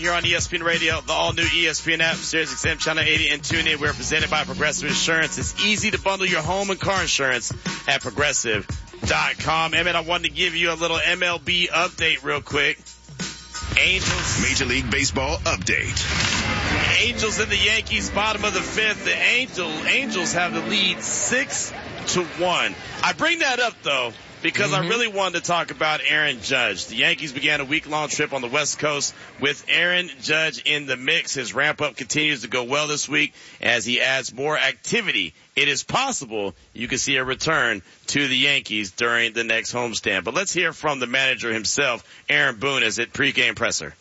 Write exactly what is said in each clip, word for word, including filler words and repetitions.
Here on E S P N Radio, the all-new E S P N app, Sirius X M Channel eighty, and TuneIn. We're presented by Progressive Insurance. It's easy to bundle your home and car insurance at Progressive dot com. Emmett, I wanted to give you a little M L B update real quick. Angels. Major League Baseball update. Angels and the Yankees, bottom of the fifth. The Angel, Angels have the lead six to one. I bring that up, though, because mm-hmm. I really wanted to talk about Aaron Judge. The Yankees began a week-long trip on the West Coast with Aaron Judge in the mix. His ramp-up continues to go well this week as he adds more activity. It is possible you could see a return to the Yankees during the next homestand. But let's hear from the manager himself, Aaron Boone, as at pregame presser.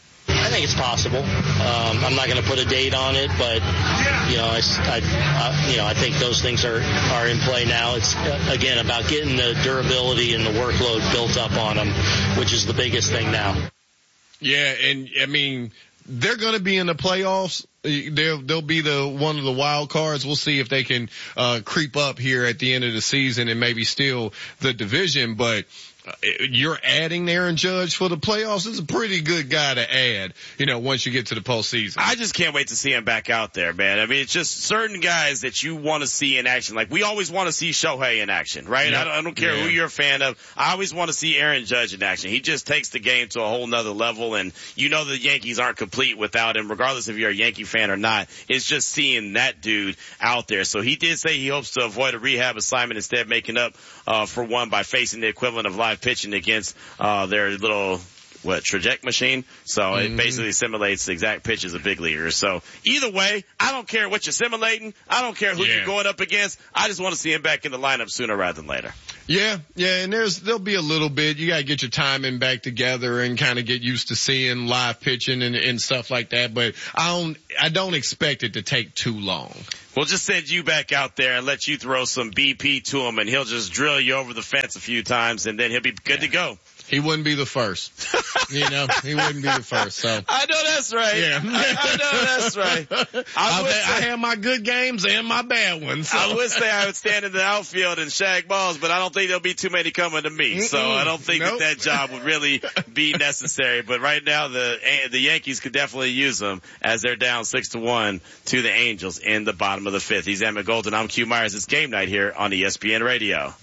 I think it's possible. Um, I'm not going to put a date on it, but you know, I, I, I, you know, I think those things are, are in play now. It's uh, again about getting the durability and the workload built up on them, which is the biggest thing now. Yeah, and I mean, they're going to be in the playoffs. They'll, they'll be the one of the wild cards. We'll see if they can uh, creep up here at the end of the season and maybe steal the division, but you're adding Aaron Judge for the playoffs. This is a pretty good guy to add, you know, once you get to the postseason. I just can't wait to see him back out there, man. I mean, it's just certain guys that you want to see in action. Like, we always want to see Shohei in action, right? Yep. I, don't, I don't care yeah. who you're a fan of. I always want to see Aaron Judge in action. He just takes the game to a whole nother level, and you know the Yankees aren't complete without him, regardless if you're a Yankee fan or not. It's just seeing that dude out there. So he did say he hopes to avoid a rehab assignment, instead making up uh, for one by facing the equivalent of live pitching against uh, their little, what, traject machine. So mm-hmm. it basically simulates the exact pitches of big leaguers. So either way, I don't care what you're simulating. I don't care who yeah. you're going up against. I just want to see him back in the lineup sooner rather than later. Yeah, yeah, and there's, there'll be a little bit. You gotta get your timing back together and kind of get used to seeing live pitching and, and stuff like that. But I don't, I don't expect it to take too long. We'll just send you back out there and let you throw some B P to him, and he'll just drill you over the fence a few times, and then he'll be good yeah. to go. He wouldn't be the first. You know, he wouldn't be the first. So I know that's right. Yeah. I, I know that's right. I, I, say, I have my good games and my bad ones. So. I would say I would stand in the outfield and shag balls, but I don't think there'll be too many coming to me. Mm-mm. So I don't think nope. that that job would really be necessary. But right now, the the Yankees could definitely use them as they're down six to one to the Angels in the bottom of the fifth. He's Emmett Golden. I'm Q Myers. It's game night here on E S P N Radio.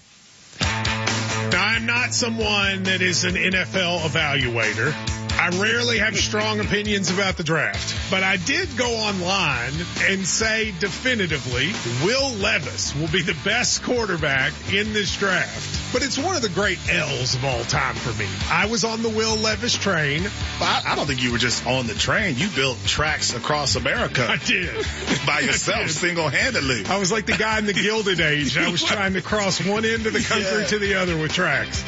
Now, I'm not someone that is an N F L evaluator. I rarely have strong opinions about the draft, but I did go online and say definitively Will Levis will be the best quarterback in this draft. But it's one of the great L's of all time for me. I was on the Will Levis train. I, I don't think you were just on the train. You built tracks across America. I did. By yourself, single-handedly. I was like the guy in the Gilded Age. I was trying to cross one end of the country yeah. to the other with tracks.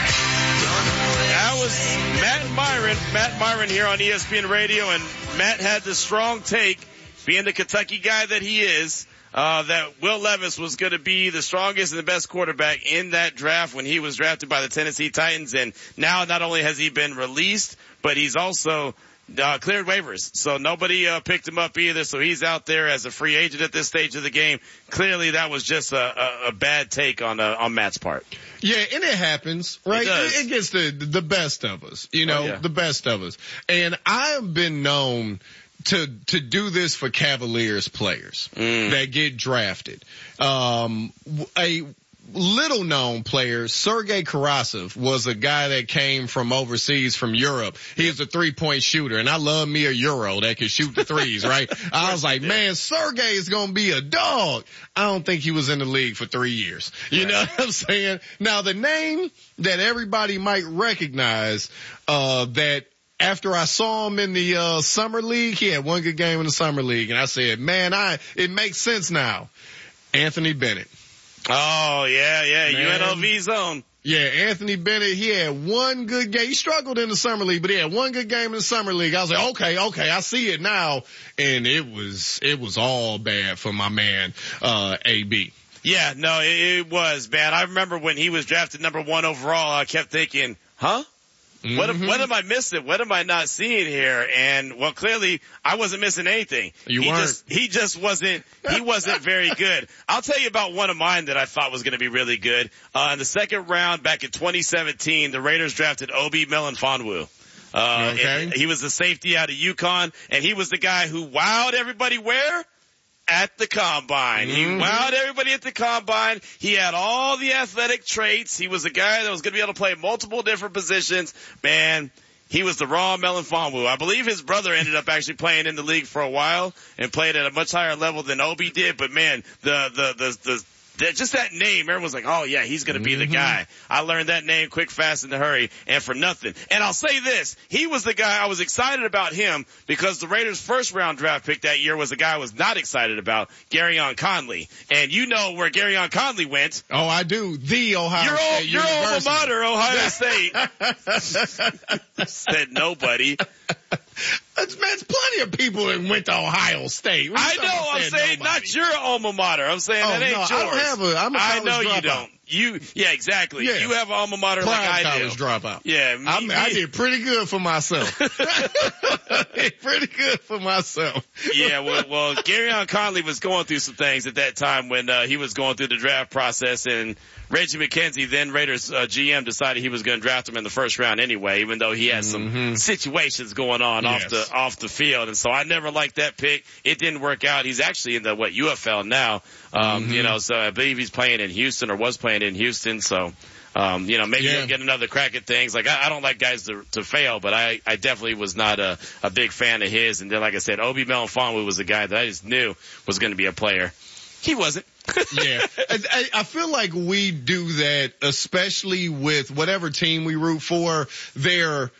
That was Matt Myron. Matt Myron here on E S P N Radio, and Matt had the strong take, being the Kentucky guy that he is, uh, that Will Levis was going to be the strongest and the best quarterback in that draft when he was drafted by the Tennessee Titans. And now not only has he been released, but he's also Uh, cleared waivers. So nobody, uh, picked him up either. So he's out there as a free agent at this stage of the game. Clearly that was just a, a, a bad take on, uh, on Matt's part. Yeah, and it happens, right? It does. It, it gets the, the best of us, you know, oh, yeah. the best of us. And I have been known to, to do this for Cavaliers players mm. that get drafted. Um, a, little known player, Sergei Karasov, was a guy that came from overseas from Europe. He was a three point shooter, and I love me a Euro that can shoot the threes, right? I was like, man, Sergei is going to be a dog. I don't think he was in the league for three years. You right. know what I'm saying? Now the name that everybody might recognize, uh, that after I saw him in the, uh, summer league, he had one good game in the summer league, and I said, man, I, it makes sense now. Anthony Bennett. Oh, yeah, yeah, Man. U N L V zone. Yeah, Anthony Bennett, he had one good game. He struggled in the summer league, but he had one good game in the summer league. I was like, okay, okay, I see it now. And it was, it was all bad for my man, uh, A B. Yeah, no, it, it was bad. I remember when he was drafted number one overall, I kept thinking, huh? Mm-hmm. What, what am I missing? What am I not seeing here? And, well, clearly I wasn't missing anything. You he weren't. Just, he just wasn't, he wasn't very good. I'll tell you about one of mine that I thought was going to be really good. Uh, in the second round back in twenty seventeen, the Raiders drafted Obi Melifonwu. Uh, okay. and he was the safety out of UConn, and he was the guy who wowed everybody where? At the combine. Mm-hmm. He wowed everybody at the combine. He had all the athletic traits. He was a guy that was going to be able to play multiple different positions. Man, he was the raw Melon Fonwu. I believe his brother ended up actually playing in the league for a while and played at a much higher level than Obi did. But man, the, the, the, the, That, just that name, everyone's like, oh yeah, he's going to be mm-hmm. the guy. I learned that name quick, fast, in a hurry, and for nothing. And I'll say this, he was the guy, I was excited about him because the Raiders' first round draft pick that year was a guy I was not excited about, Garyon Conley. And you know where Garyon Conley went. Oh, I do. The Ohio your State Your alma University. mater, Ohio State. Said nobody. There's, there's plenty of people that went to Ohio State. I know, I'm saying nobody? not your alma mater. I'm saying oh, that ain't no, yours. I don't have a, I'm a I college know dropout. you don't. You, yeah, exactly. Yeah. You have an alma mater Proud like I college do. dropout. Yeah, me, I, me. I did pretty good for myself. Pretty good for myself. Yeah, well, well, Garyon Conley was going through some things at that time when uh, he was going through the draft process, and Reggie McKenzie, then Raiders uh, G M, decided he was going to draft him in the first round anyway, even though he had some mm-hmm. situations going on yes. off the off the field, and so I never liked that pick. It didn't work out. He's actually in the what U F L now, um, mm-hmm. you know. So I believe he's playing in Houston or was playing in Houston. So. Um, you know, maybe yeah. he'll get another crack at things. Like, I, I don't like guys to, to fail, but I, I definitely was not a, a big fan of his. And then, like I said, Obi Melon Fonwu was a guy that I just knew was going to be a player. He wasn't. yeah. I, I feel like we do that, especially with whatever team we root for. They're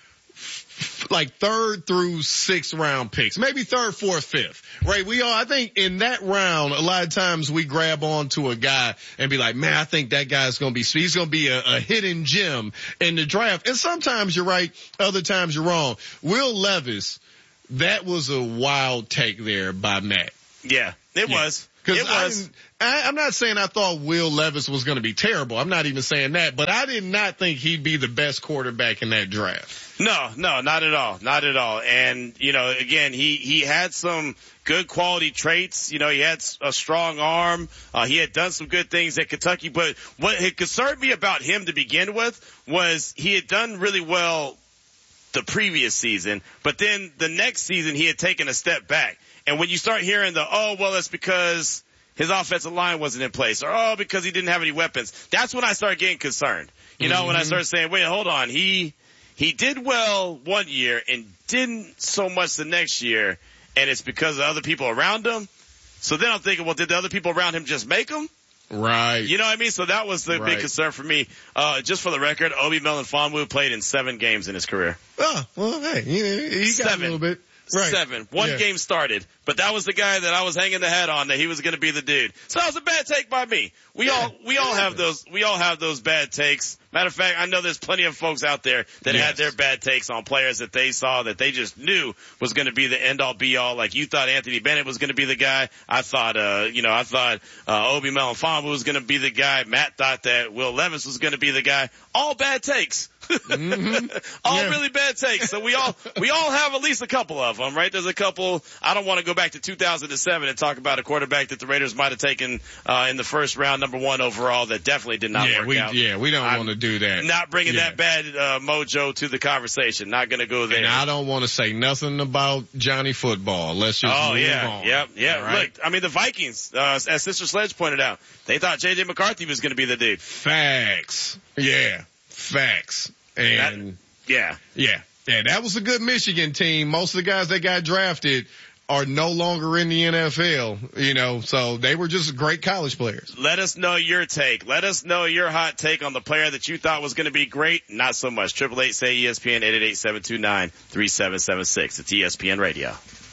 like third through sixth round picks, maybe third, fourth, fifth, right? We all, I think in that round, a lot of times we grab onto a guy and be like, man, I think that guy's going to be, he's going to be a, a hidden gem in the draft. And sometimes you're right. Other times you're wrong. Will Levis, that was a wild take there by Matt. Yeah, it yeah. was. Because it was. I, I'm not saying I thought Will Levis was going to be terrible. I'm not even saying that, but I did not think he'd be the best quarterback in that draft. No, no, not at all. Not at all. And, you know, again, he, he had some good quality traits. You know, he had a strong arm. Uh, he had done some good things at Kentucky, but what had concerned me about him to begin with was he had done really well the previous season, but then the next season he had taken a step back. And when you start hearing the, oh, well, it's because his offensive line wasn't in place, or, oh, because he didn't have any weapons, that's when I started getting concerned. You know, mm-hmm. when I started saying, wait, hold on, he, he did well one year and didn't so much the next year, and it's because of other people around him. So then I'm thinking, well, did the other people around him just make him? Right. You know what I mean? So that was the right. big concern for me. Uh, just for the record, Obi Melon Fonwu played in seven games in his career. Oh, well, hey, he, he got seven. a little bit. Right. Seven. One yeah. game started, but that was the guy that I was hanging the hat on that he was going to be the dude. So that was a bad take by me. We yeah. all, we all have those, we all have those bad takes. Matter of fact, I know there's plenty of folks out there that yes. had their bad takes on players that they saw that they just knew was going to be the end all be all. Like you thought Anthony Bennett was going to be the guy. I thought, uh, you know, I thought, uh, Obi Melon Fonwu was going to be the guy. Matt thought that Will Levis was going to be the guy. All bad takes. mm-hmm. all yeah. really bad takes. So we all, we all have at least a couple of them, right? There's a couple. I don't want to go back to two thousand seven and talk about a quarterback that the Raiders might have taken, uh, in the first round, number one overall, that definitely did not yeah, work we, out. Yeah, we don't want to do that. Not bringing yeah. that bad, uh, mojo to the conversation. Not going to go there. And I don't want to say nothing about Johnny Football. Let's just oh, move yeah, on. Yep, yeah. Right? Look, I mean, the Vikings, uh, as Sister Sledge pointed out, they thought J J McCarthy was going to be the dude. Facts. Yeah, facts. And that, yeah. Yeah. Yeah, that was a good Michigan team. Most of the guys that got drafted are no longer in the N F L, you know, so they were just great college players. Let us know your take. Let us know your hot take on the player that you thought was going to be great. Not so much. Triple eight say E S P N, eight eight eight, seven two nine, three seven seven six. It's E S P N Radio.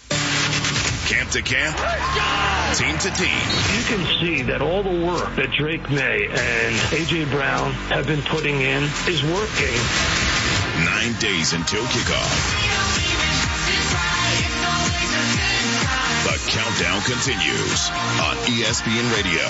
Camp to camp, team to team. You can see that all the work that Drake May and A J Brown have been putting in is working. Nine days until kickoff. The countdown continues on E S P N Radio.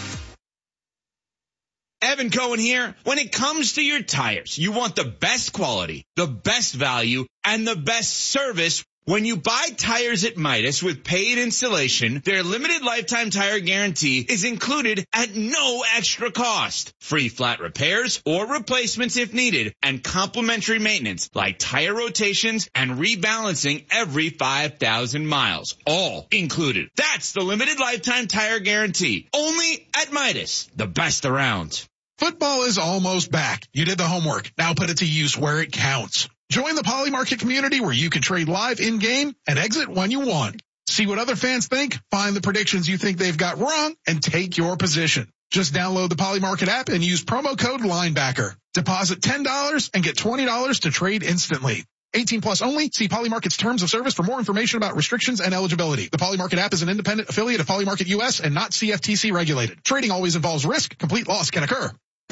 Evan Cohen here. When it comes to your tires, you want the best quality, the best value, and the best service. When you buy tires at Midas with paid installation, their limited lifetime tire guarantee is included at no extra cost. Free flat repairs or replacements if needed, and complimentary maintenance like tire rotations and rebalancing every five thousand miles. All included. That's the limited lifetime tire guarantee. Only at Midas, the best around. Football is almost back. You did the homework. Now put it to use where it counts. Join the Poly Market community where you can trade live in-game and exit when you want. See what other fans think, find the predictions you think they've got wrong, and take your position. Just download the Poly Market app and use promo code Linebacker. Deposit ten dollars and get twenty dollars to trade instantly. eighteen plus only. See Poly Market's terms of service for more information about restrictions and eligibility. The Poly Market app is an independent affiliate of Poly Market U S and not C F T C regulated. Trading always involves risk. Complete loss can occur.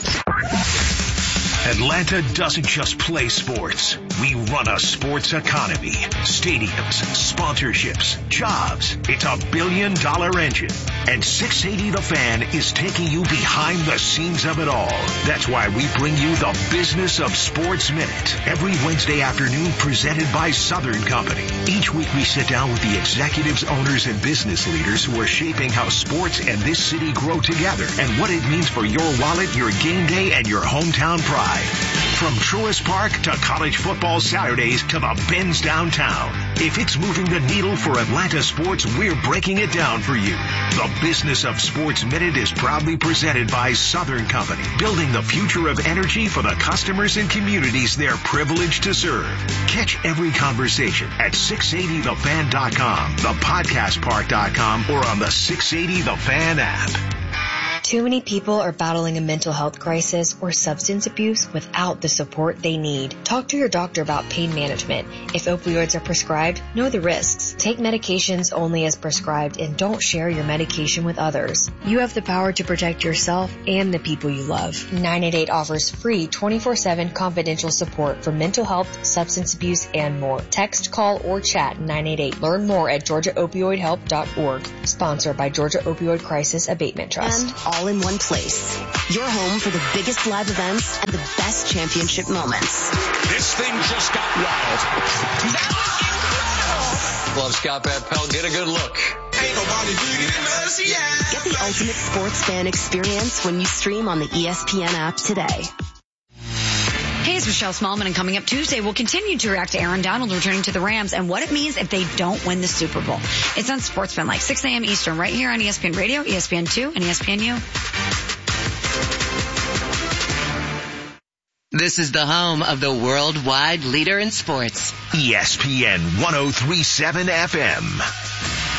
Atlanta doesn't just play sports. We run a sports economy. Stadiums, sponsorships, jobs. It's a billion dollar engine. And six eighty The Fan is taking you behind the scenes of it all. That's why we bring you the Business of Sports Minute every Wednesday afternoon, presented by Southern Company. Each week we sit down with the executives, owners, and business leaders who are shaping how sports and this city grow together and what it means for your wallet, your game day, and your hometown pride. From Truist Park to college football Saturdays to the Benz downtown. If it's moving the needle for Atlanta sports, we're breaking it down for you. The Business of Sports Minute is proudly presented by Southern Company, building the future of energy for the customers and communities they're privileged to serve. Catch every conversation at six eighty the fan dot com, the podcast park dot com, or on the six eighty The Fan app. Too many people are battling a mental health crisis or substance abuse without the support they need. Talk to your doctor about pain management. If opioids are prescribed, know the risks. Take medications only as prescribed and don't share your medication with others. You have the power to protect yourself and the people you love. nine eight eight offers free twenty-four seven confidential support for mental health, substance abuse, and more. Text, call, or chat nine eight eight. Learn more at georgia opioid help dot org. Sponsored by Georgia Opioid Crisis Abatement Trust. And all in one place. Your home for the biggest live events and the best championship moments. This thing just got wild. That was incredible. Love Scott Van Pelt. Get a good look. Ain't nobody bigger than us, yeah. Get the ultimate sports fan experience when you stream on the E S P N app today. Hey, it's Michelle Smallman, and coming up Tuesday, we'll continue to react to Aaron Donald returning to the Rams and what it means if they don't win the Super Bowl. It's on Sportsman Like, six a.m. Eastern, right here on E S P N Radio, E S P N two, and E S P N U. This is the home of the worldwide leader in sports. E S P N one oh three point seven F M.